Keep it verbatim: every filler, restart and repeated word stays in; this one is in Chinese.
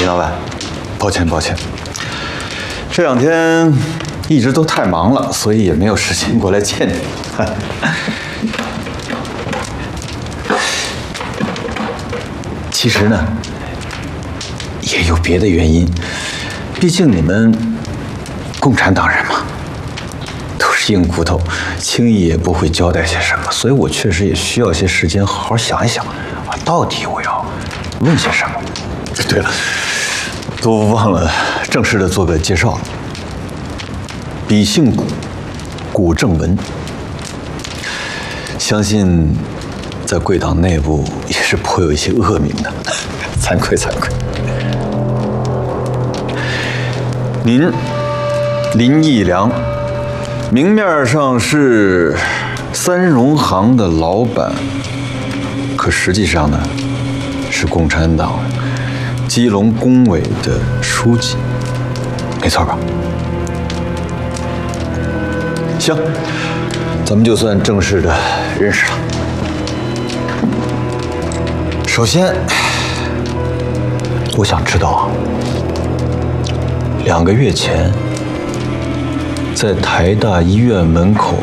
林老板，抱歉抱歉，这两天一直都太忙了，所以也没有时间过来见你。其实呢，也有别的原因，毕竟你们共产党人嘛，都是硬骨头，轻易也不会交代些什么，所以我确实也需要些时间好好想一想，啊，到底我要问些什么。对了，都忘了正式的做个介绍了。笔姓古，古正文，相信在贵党内部也是颇有一些恶名的，惭愧惭愧。您林义良，明面上是三荣行的老板，可实际上呢，是共产党基隆工委的书记，没错吧？行，咱们就算正式的认识了。首先，我想知道啊，两个月前在台大医院门口